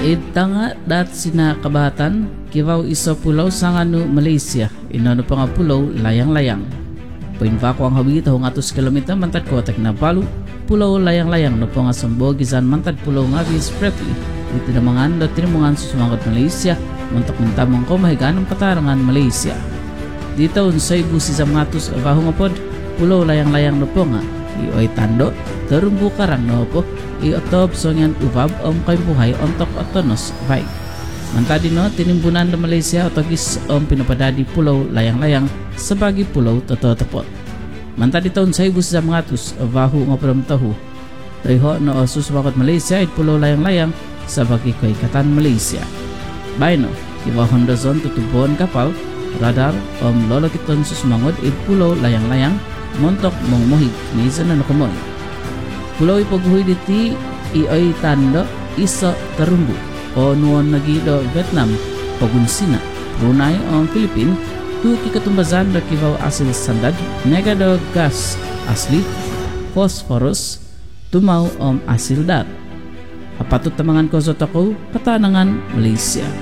Itanga dat sina kabatan kibaw isa pulau sanganu Malaysia inano pa nga pulau layang-layang. Painva ko ang hawi taho 100 km mantad ko atak na balu pulau layang-layang no pa nga sambogisan mantad pulau nga bis Spratly. Ito na mga ando tinimungan susumangot Malaysia muntak mentamong ko mahiganong patarangan Malaysia. Dito unsay busi sa matus abaho nga pod pulau layang-layang no po nga ioy tando terumbu karang no po iotob songan ubab kay buhay ontok otonos baik. Mantadi no tinimbunan ng Malaysia otogis pinapadadi pulau layang-layang sebagai pulau tototopot. Mantadi taon sa ibus sa mga tus abaho nga tahu. Tayho no suswakot Malaysia it pulau layang-layang sebagai kaikatan Malaysia. Baino iba Honda Zone tutubon kapal radar lolokiton susmangod it pulau layang-layang montok mong mohig ni nanukumoy. Pulau ipaghuy diti ioy tando isa terumbu o nuon nagido Vietnam pagunsina Brunei o Philippines tu kikatumbazan do kibaw asil sandad negado gas asli phosphorus tumaw asil dat apatut tamangan ko sa toko patanangan Malaysia.